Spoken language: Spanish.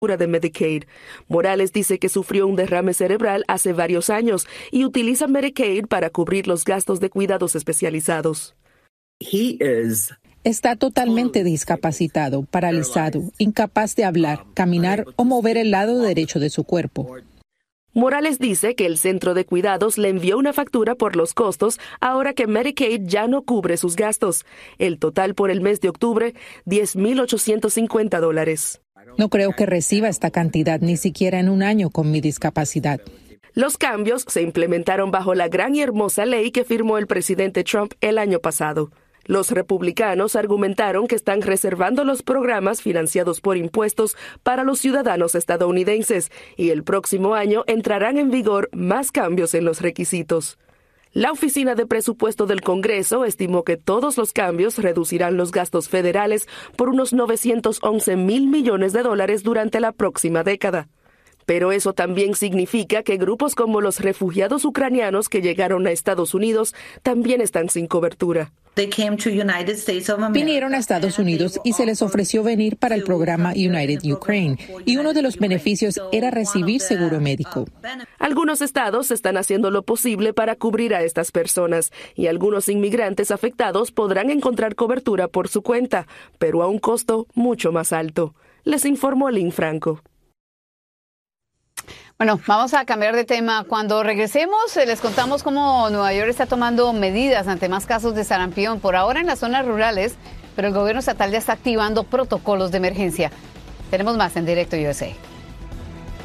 de Medicaid. Morales dice que sufrió un derrame cerebral hace varios años y utiliza Medicaid para cubrir los gastos de cuidados especializados. Está totalmente discapacitado, paralizado, incapaz de hablar, caminar o mover el lado derecho de su cuerpo. Morales dice que el centro de cuidados le envió una factura por los costos ahora que Medicaid ya no cubre sus gastos. El total por el mes de octubre, $10,850. No creo que reciba esta cantidad ni siquiera en un año con mi discapacidad. Los cambios se implementaron bajo la gran y hermosa ley que firmó el presidente Trump el año pasado. Los republicanos argumentaron que están reservando los programas financiados por impuestos para los ciudadanos estadounidenses y el próximo año entrarán en vigor más cambios en los requisitos. La Oficina de Presupuesto del Congreso estimó que todos los cambios reducirán los gastos federales por unos $911 mil millones durante la próxima década. Pero eso también significa que grupos como los refugiados ucranianos que llegaron a Estados Unidos también están sin cobertura. Vinieron a Estados Unidos y se les ofreció venir para el programa United Ukraine, y uno de los beneficios era recibir seguro médico. Algunos estados están haciendo lo posible para cubrir a estas personas, y algunos inmigrantes afectados podrán encontrar cobertura por su cuenta, pero a un costo mucho más alto. Les informó Lynn Franco. Bueno, vamos a cambiar de tema. Cuando regresemos, les contamos cómo Nueva York está tomando medidas ante más casos de sarampión, por ahora en las zonas rurales, pero el gobierno estatal ya está activando protocolos de emergencia. Tenemos más en Directo USA.